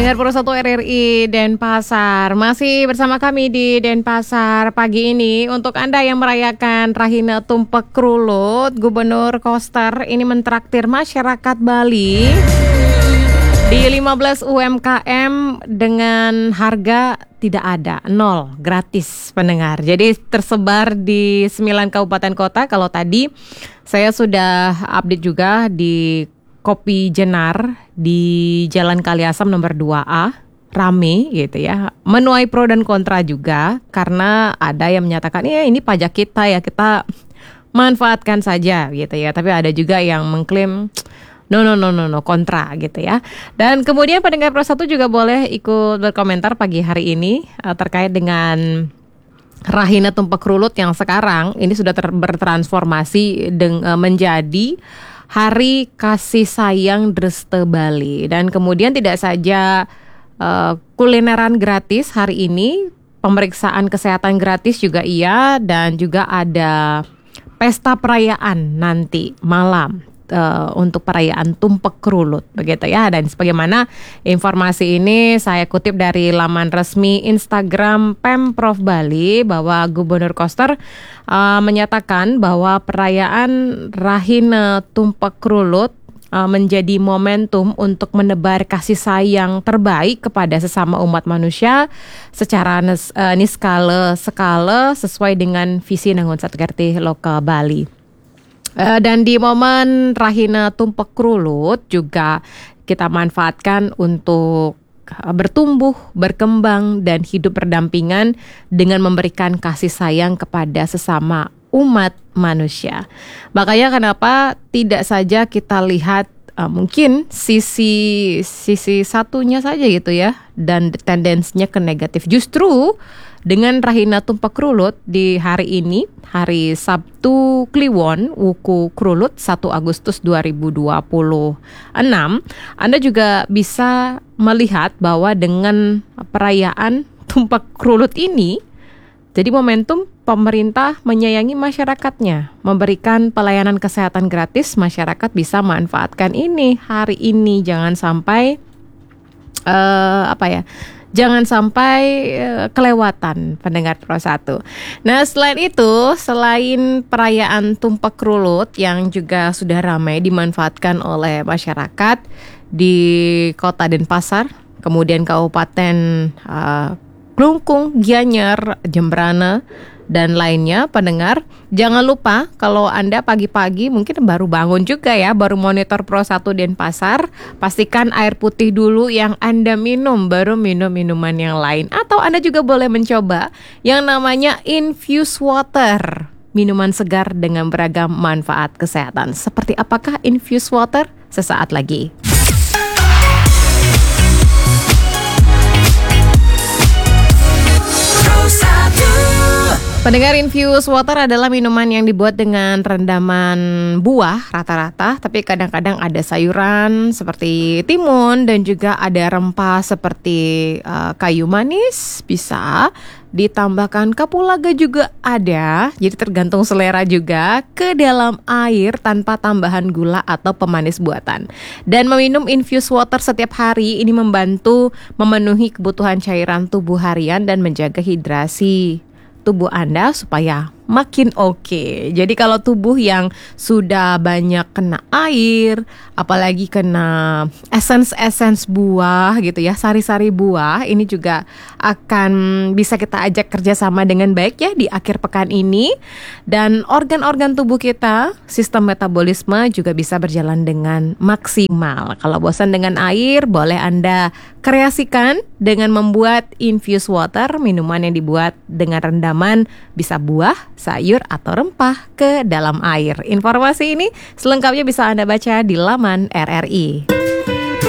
Pendengar Pro 1 RRI Denpasar, masih bersama kami di Denpasar pagi ini. Untuk Anda yang merayakan Rahina Tumpek Krulut, Gubernur Koster ini mentraktir masyarakat Bali di 15 UMKM dengan harga tidak ada, 0, gratis pendengar. Jadi tersebar di 9 kabupaten kota. Kalau tadi saya sudah update juga di Kopi Jenar di Jalan Kaliasam nomor 2A, rame gitu ya. Menuai pro dan kontra juga karena ada yang menyatakan ini pajak kita ya, kita manfaatkan saja gitu ya. Tapi ada juga yang mengklaim no kontra gitu ya. Dan kemudian pendengar Pro 1 juga boleh ikut berkomentar pagi hari ini terkait dengan Rahina Tumpek Krulut yang sekarang ini sudah bertransformasi menjadi Hari Kasih Sayang Dreste Bali. Dan kemudian tidak saja kulineran gratis hari ini, pemeriksaan kesehatan gratis juga iya, dan juga ada pesta perayaan nanti malam untuk perayaan Tumpek Krulut begitu ya. Dan sebagaimana informasi ini saya kutip dari laman resmi Instagram Pemprov Bali bahwa Gubernur Koster menyatakan bahwa perayaan Rahina Tumpek Krulut menjadi momentum untuk menebar kasih sayang terbaik kepada sesama umat manusia secara niskala skala sesuai dengan visi Nangun Satkerti Loka Bali. Dan di momen Rahina Tumpek Krulut juga kita manfaatkan untuk bertumbuh, berkembang, dan hidup berdampingan dengan memberikan kasih sayang kepada sesama umat manusia. Makanya kenapa tidak saja kita lihat mungkin sisi satunya saja gitu ya, dan tendensinya ke negatif. Justru dengan Rahina Tumpek Krulut di hari ini, hari Sabtu Kliwon, Wuku Krulut 1 Agustus 2026, Anda juga bisa melihat bahwa dengan perayaan Tumpek Krulut ini, jadi momentum pemerintah menyayangi masyarakatnya, memberikan pelayanan kesehatan gratis, masyarakat bisa manfaatkan ini hari ini. Jangan sampai jangan sampai kelewatan pendengar Pro 1. Nah, selain itu, selain perayaan Tumpek Krulut yang juga sudah ramai dimanfaatkan oleh masyarakat di Kota Denpasar, kemudian Kabupaten Klungkung, Gianyar, Jembrana, dan lainnya, pendengar, jangan lupa kalau Anda pagi-pagi mungkin baru bangun juga ya, baru monitor Pro 1 Denpasar, pastikan air putih dulu yang Anda minum, baru minum minuman yang lain. Atau Anda juga boleh mencoba yang namanya Infuse Water, minuman segar dengan beragam manfaat kesehatan. Seperti apakah Infuse Water? Sesaat lagi. Pendengar, Infuse Water adalah minuman yang dibuat dengan rendaman buah rata-rata, tapi kadang-kadang ada sayuran seperti timun dan juga ada rempah seperti kayu manis, bisa ditambahkan kapulaga juga ada, jadi tergantung selera juga, ke dalam air tanpa tambahan gula atau pemanis buatan. Dan meminum Infuse Water setiap hari ini membantu memenuhi kebutuhan cairan tubuh harian dan menjaga hidrasi tubuh Anda supaya makin oke. Jadi kalau tubuh yang sudah banyak kena air, apalagi kena essence buah gitu ya, sari-sari buah, ini juga akan bisa kita ajak kerjasama dengan baik ya di akhir pekan ini. Dan organ-organ tubuh kita, sistem metabolisme juga bisa berjalan dengan maksimal. Kalau bosan dengan air, boleh Anda kreasikan dengan membuat Infuse Water, minuman yang dibuat dengan rendaman bisa buah, sayur atau rempah ke dalam air. Informasi ini selengkapnya bisa Anda baca di laman RRI.